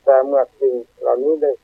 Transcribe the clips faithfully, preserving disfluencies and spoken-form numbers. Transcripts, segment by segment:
แต่เมื่อสิ่งเหล่านี้ได้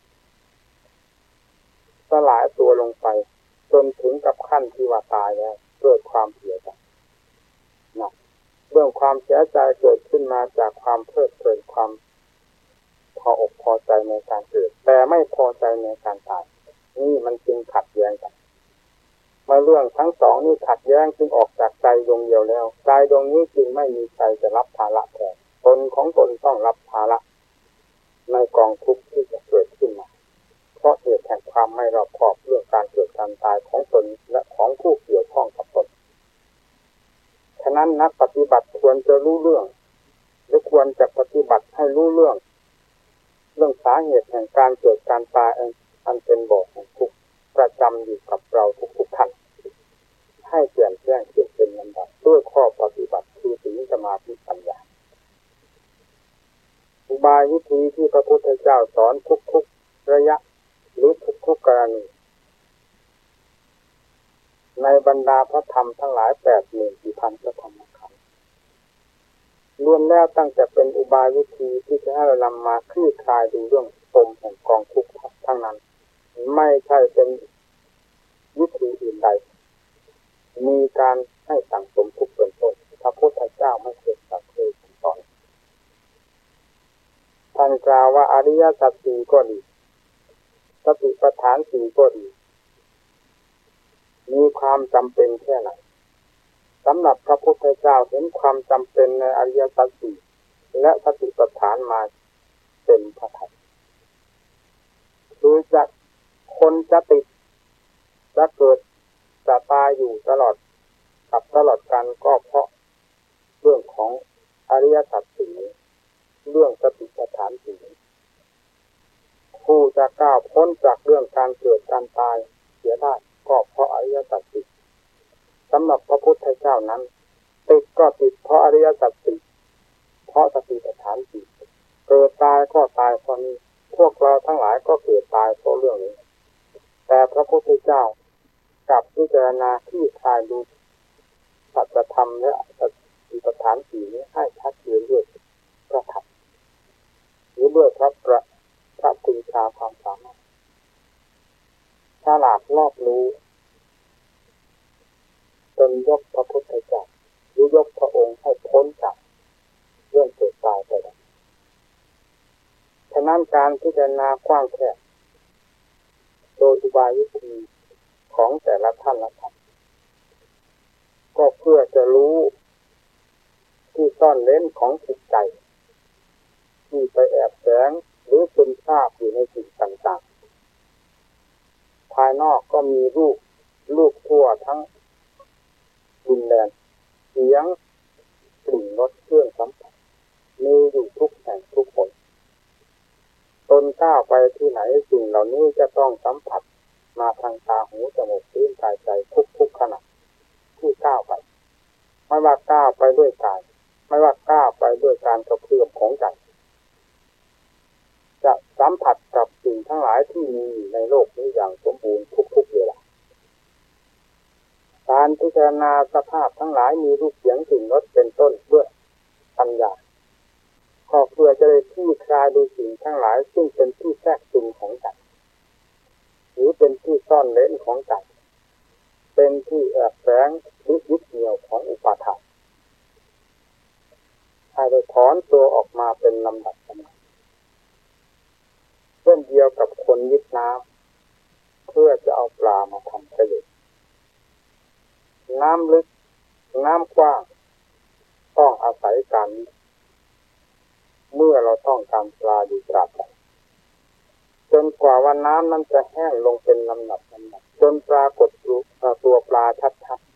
สลายตัวลงไปจนถึงกับขั้นที่ว่าตายแล้วเกิดความเสียใจนะเรื่องความเสียใจเกิดขึ้นมาจากความเพลิดเพลินความพออกพอใจในการเกิดแต่ไม่พอใจในการตายนี่มันจึงขัดแย้งกันมาเรื่องทั้งสองนี่ขัดแย้งจึงออกจากใจดวงเดียวแล้วใจดวงนี้จึงไม่มีใจจะรับภาระแทนตนของตนต้องรับภาระในกองทุกข์ที่จะเกิดขึ้นมาเพราะเหตุแห่งความไม่รอบคอบเรื่องการเกิดการตายของตนและของผู้เกี่ยวข้องกับตนฉะนั้นนักปฏิบัติควรจะรู้เรื่องหรือควรจะปฏิบัติให้รู้เรื่องเรื่องสาเหตุแห่งการเกิดการตายอันเป็นบ่อแห่งทุกข์ประจำอยู่กับเราทุกๆท่านให้เปลี่ยนแปลงขึ้นเป็นลำดับด้วยข้อปฏิบัติคือศีลสมาธิปัญญาอุบายวิธีที่พระพุทธเจ้าสอนทุกๆระยะหรือทุกๆกรณีในบรรดาพระธรรมทั้งหลายแปดหมื่นสี่พันพระธรรมขันธ์ล้วนแล้วตั้งแต่เป็นอุบายวิธีที่จะให้เรานำมาคลี่คลายดูเรื่องปมแห่งกองทุกข์ทั้งนั้นไม่ใช่เป็นวิธีอื่นใดมีการให้สั่งสมทุกข์เป็นต้นพระพุทธเจ้าไม่เคยสั่งเคยสอนท่านกล่าวว่าอริยสัจสี่ก็ดีสติปัฏฐานสี่ก็ดีมีความจำเป็นแค่ไหนสำหรับพระพุทธเจ้าเห็นความจำเป็นในอริยสัจสี่และสติปัฏฐานมาเต็มพระทัยคือจะคนจะติดจะเกิดจะตายอยู่ตลอดกับตลอดกันก็เพราะเรื่องของอริยสัจสี่เรื่องสติปัฏฐานสี่ผู้จะก้าวพ้นจากเรื่องการเกิดการตายเสียได้ก็เพราะอริยสัจสี่สำหรับพระพุทธเจ้านั้นติดก็ติดเพราะอริยสัจสี่เพราะสติปัฏฐานสี่เกิดตายก็ตายเพราะนี้พวกเราทั้งหลายก็เกิดตายเพราะเรื่องนี้แต่พระพุทธเจ้ากลับพิจารณาที่คลายดูสัจธรรมและสติปัฏฐานสี่นี้ให้ชัดเจนด้วยพระธรรมหรือด้วยพระประพระคุณชาความสามารถฉลาดรอบรู้จนยกพระพุทธเจ้าหรือยกพระองค์ให้พ้นจากเรื่องเกิดตายไปได้ฉะนั้นการพิจารณากว้างแคบโดยอุบายวิธีของแต่ละท่านละท่านก็เพื่อจะรู้ที่ซ่อนเร้นของจิตใจที่ไปแอบแฝงหรือซึมซาบอยู่ในสิ่งต่างๆภายนอกก็มีรูปรูปทั่วทั้งดินแดนเสียงกลิ่นรสเครื่องสัมผัสมีอยู่ทุกแห่งทุกคนตนก้าวไปที่ไหนสิ่งเหล่านี้จะต้องสัมผัสมาทางตาหูจมูกลิ้นกายใจทุกๆขณะที่ก้าวไปไม่ว่าก้าวไปด้วยกายไม่ว่าก้าวไปด้วยการกระเพื่อมของใจจะสัมผัสกับสิ่งทั้งหลายที่มีในโลกนี้อย่างสมบูรณ์ทุกๆเวลาการพิจารณาสภาพทั้งหลายมีรูปเสียงกลิ่นรสเป็นต้นด้วยปัญญาก็เพื่อจะได้คลี่คลายดูสิ่งทั้งหลายซึ่งเป็นที่แทรกซึมของใจหรือเป็นที่ซ่อนเร้นของใจเป็นที่แอบแฝงหรือยึดเหนี่ยวของอุปาทานให้ได้ถอนตัวออกมาเป็นลำดับลำดับเช่นเดียวกับคนยึดน้ำเพื่อจะเอาปลามาทำประโยชน์น้ำลึกน้ำกว้างต้องอาศัยกันเมื่อเราต้องการปลาอยู่ตราบใดจนกว่าวันน้ำนั้นจะแห้งลงเป็นลำดับลำดับจนปรากฏตัวปลาชัด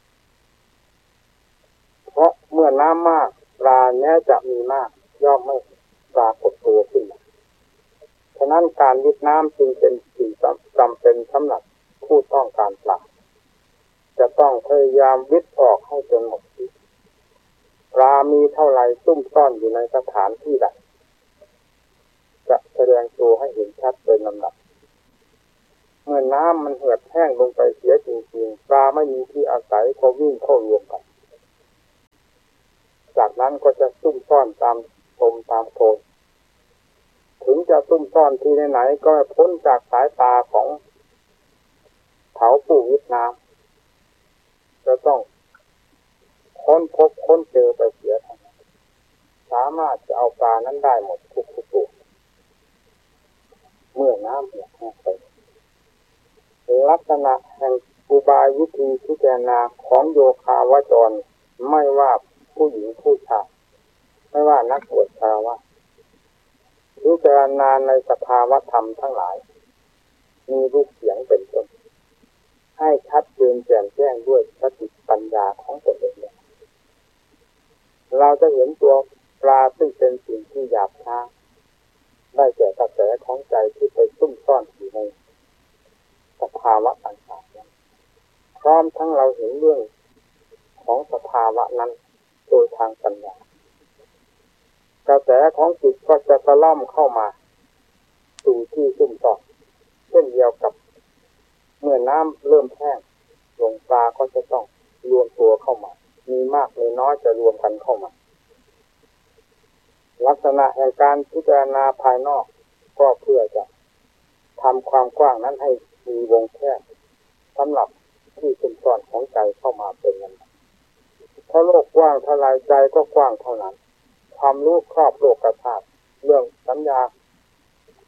ๆเพราะเมื่อน้ำมากปลาแม้จะมีมากย่อมไม่ปรากฏตัวขึ้นมาฉะนั้นการยึดน้ำจึงเป็นสิ่งจำเป็นสำหรับผู้ต้องการปลาจะต้องพยายามวิทย์ออกให้จนหมดปลามีเท่าไรซุ่มซ่อนอยู่ในสถานที่ใดจะแสดงตัวให้เห็นชัดเป็นลำดับเมื่อน้ำมันเหือดแห้งลงไปเสียจริงๆปลาไม่มีที่อาศัยก็วิ่งเข้ารวมกันจากนั้นก็จะซุ่มซ่อนตามพรมตามโคนถึงจะซุ่มซ่อนที่ไหนๆก็ไม่พ้นจากสายตาของเขาผู้วิทย์น้ำจะต้องค้นพบค้นเจอไปเสียทั้งนั้นสามารถจะเอาปลานั้นได้หมดทุกทุกตัวเมื่อน้ำเนี่ยแห้งไปลักษณะแห่งอุบายวิธีพิจารณาของโยคาวจรไม่ว่าผู้หญิงผู้ชายไม่ว่านักบวชชาวะพิจารณาในสภาวธรรมทั้งหลายมีรูปเสียงเป็นต้นให้ชัดเจนแจ่มแจ้งด้วยสติปัญญาของตนเองเราจะเห็นตัวปลาซึ่งเป็นสิ่งที่หยาบช้าได้แก่กระแสของใจที่ไปซุ่มซ่อนอยู่ในสภาวะต่างๆพร้อมทั้งเราเห็นเรื่องของสภาวะนั้นโดยทางปัญญากระแสของจิตก็จะตะล่อมเข้ามาสู่ที่ซุ่มซ่อนเช่นเดียวกับเมื่อน้ำเริ่มแห้งลงปลาก็จะต้องรวมตัวเข้ามามีมากมีน้อยจะรวมกันเข้ามาลักษณะแห่งการพิจารณาภายนอกก็เพื่อจะทำความกว้างนั้นให้มีวงแคบสำหรับที่ซุ่มซ่อนของใจเข้ามาเป็นนั้นเพราะโลกกว้างเท่าไรใจก็กว้างเท่านั้นความรู้ครอบโลกธาตุเรื่องสัญญา